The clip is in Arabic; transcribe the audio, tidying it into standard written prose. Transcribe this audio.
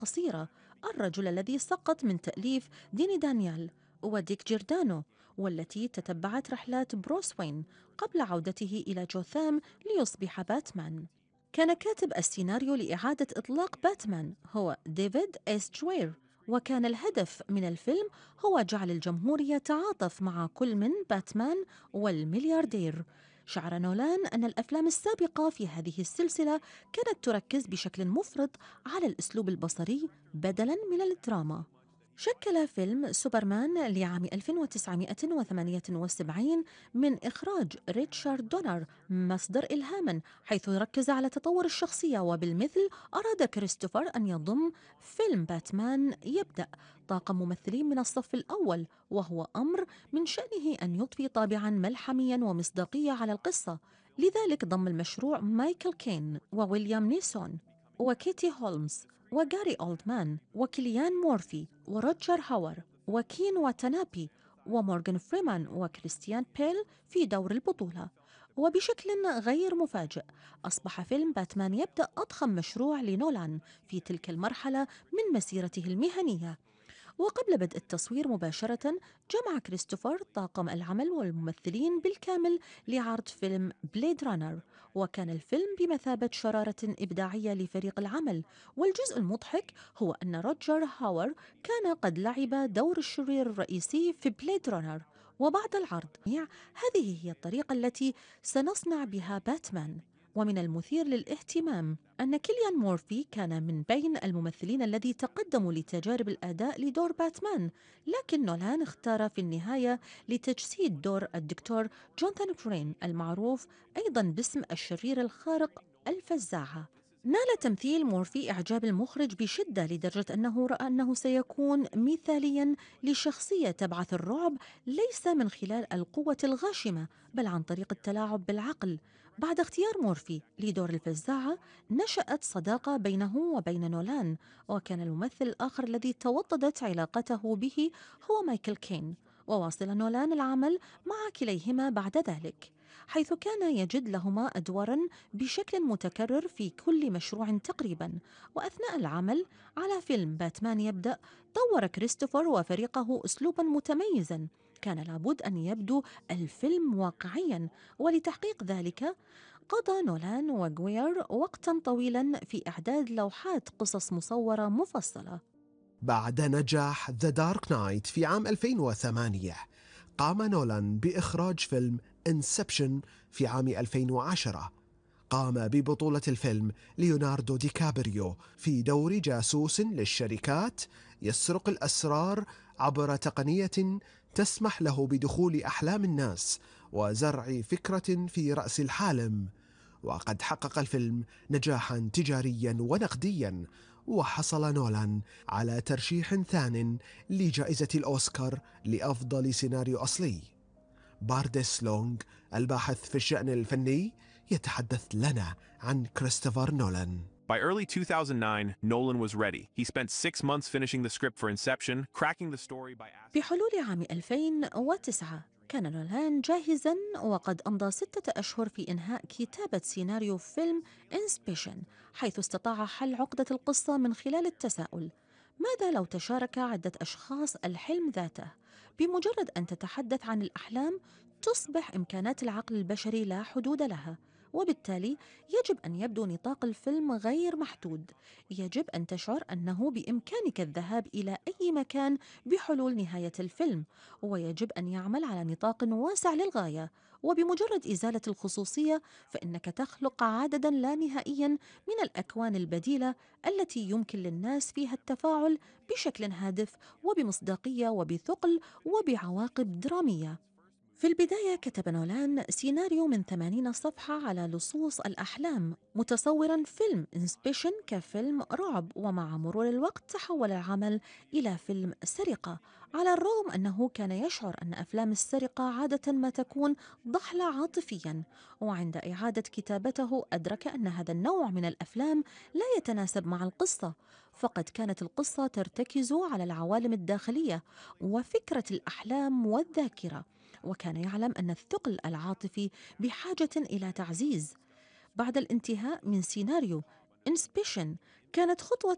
قصيرة، الرجل الذي سقط من تأليف ديني دانيال وديك جيردانو، والتي تتبعت رحلات بروس وين قبل عودته إلى جوثام ليصبح باتمان. كان كاتب السيناريو لإعادة إطلاق باتمان هو ديفيد إس جوير، وكان الهدف من الفيلم هو جعل الجمهور يتعاطف مع كل من باتمان والملياردير. شعر نولان أن الأفلام السابقة في هذه السلسلة كانت تركز بشكل مفرط على الأسلوب البصري بدلاً من الدراما. شكل فيلم سوبرمان لعام 1978 من إخراج ريتشارد دونر مصدر إلهام، حيث ركز على تطور الشخصية، وبالمثل أراد كريستوفر أن يضم فيلم باتمان يبدأ طاقم ممثلين من الصف الأول، وهو أمر من شأنه أن يضفي طابعا ملحميا ومصداقية على القصة. لذلك ضم المشروع مايكل كين وويليام نيسون وكيتي هولمز وجاري أولدمان وكيليان مورفي وروجر هاور وكين واتانابي ومورغان فريمان وكريستيان بيل في دور البطولة. وبشكل غير مفاجئ أصبح فيلم باتمان يبدأ أضخم مشروع لنولان في تلك المرحلة من مسيرته المهنية. وقبل بدء التصوير مباشرة جمع كريستوفر طاقم العمل والممثلين بالكامل لعرض فيلم بليد رانر، وكان الفيلم بمثابة شرارة إبداعية لفريق العمل. والجزء المضحك هو أن روجر هاور كان قد لعب دور الشرير الرئيسي في بليد رانر. وبعد العرض هذه هي الطريقة التي سنصنع بها باتمان. ومن المثير للاهتمام أن كيليان مورفي كان من بين الممثلين الذي تقدموا لتجارب الأداء لدور باتمان، لكن نولان اختار في النهاية لتجسيد دور الدكتور جوناثان كرين المعروف أيضا باسم الشرير الخارق الفزاعة. نال تمثيل مورفي إعجاب المخرج بشدة، لدرجة أنه رأى أنه سيكون مثاليا لشخصية تبعث الرعب ليس من خلال القوة الغاشمة بل عن طريق التلاعب بالعقل. بعد اختيار مورفي لدور الفزاعة نشأت صداقة بينه وبين نولان، وكان الممثل الآخر الذي توطدت علاقته به هو مايكل كين. وواصل نولان العمل مع كليهما بعد ذلك، حيث كان يجد لهما أدوارا بشكل متكرر في كل مشروع تقريبا. وأثناء العمل على فيلم باتمان يبدأ طور كريستوفر وفريقه أسلوبا متميزا كان لابد أن يبدو الفيلم واقعيا، ولتحقيق ذلك قضى نولان وغوير وقتا طويلا في إعداد لوحات قصص مصورة مفصلة. بعد نجاح ذا دارك نايت في عام 2008 قام نولان بإخراج فيلم انسبشن في عام 2010. قام ببطولة الفيلم ليوناردو دي كابريو في دور جاسوس للشركات يسرق الأسرار عبر تقنية تسمح له بدخول أحلام الناس وزرع فكرة في رأس الحالم. وقد حقق الفيلم نجاحا تجاريا ونقديا، وحصل نولان على ترشيح ثان لجائزة الأوسكار لأفضل سيناريو أصلي. بارديس لونغ الباحث في الشأن الفني يتحدث لنا عن كريستوفر نولان. By early 2009, Nolan was ready. He spent 6 months finishing the script for Inception, cracking the story by asking... بحلول عام 2009 كان نولان جاهزا، وقد أمضى 6 أشهر في إنهاء كتابة سيناريو فيلم إنسبيشن، حيث استطاع حل عقدة القصة من خلال التساؤل: ماذا لو تشارك عدة أشخاص الحلم ذاته؟ بمجرد أن تتحدث عن الأحلام تصبح إمكانات العقل البشري لا حدود لها، وبالتالي يجب أن يبدو نطاق الفيلم غير محدود. يجب أن تشعر أنه بإمكانك الذهاب إلى أي مكان بحلول نهاية الفيلم، ويجب أن يعمل على نطاق واسع للغاية. وبمجرد إزالة الخصوصية فإنك تخلق عددا لا نهائيا من الأكوان البديلة التي يمكن للناس فيها التفاعل بشكل هادف وبمصداقية وبثقل وبعواقب درامية. في البداية كتب نولان سيناريو من 80 صفحة على لصوص الأحلام، متصورا فيلم إنسبيشن كفيلم رعب، ومع مرور الوقت تحول العمل إلى فيلم سرقة. على الرغم أنه كان يشعر أن أفلام السرقة عادة ما تكون ضحلة عاطفيا، وعند إعادة كتابته أدرك أن هذا النوع من الأفلام لا يتناسب مع القصة، فقد كانت القصة ترتكز على العوالم الداخلية وفكرة الأحلام والذاكرة، وكان يعلم أن الثقل العاطفي بحاجة إلى تعزيز. بعد الانتهاء من سيناريو إنسبيشن كانت خطوة